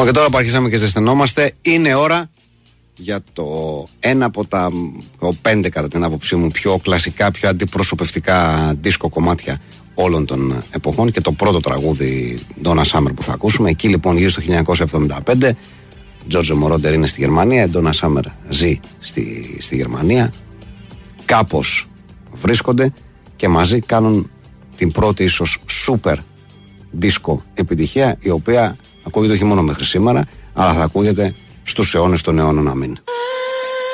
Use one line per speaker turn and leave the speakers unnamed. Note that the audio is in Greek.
Λοιπόν, και τώρα που αρχίσαμε και ζεσθενόμαστε, είναι ώρα για το ένα από τα 5 κατά την άποψή μου πιο κλασικά, πιο αντιπροσωπευτικά δίσκο κομμάτια όλων των εποχών και το πρώτο τραγούδι Donna Summer που θα ακούσουμε. Εκεί λοιπόν γύρω στο 1975, Τζόρτζο Μορόντερ είναι στη Γερμανία, η Donna Summer ζει στη Γερμανία, κάπως βρίσκονται και μαζί κάνουν την πρώτη ίσως super δίσκο επιτυχία, η οποία ακούγεται όχι μόνο μέχρι σήμερα, αλλά θα ακούγεται στους αιώνες των αιώνων. Αμήν.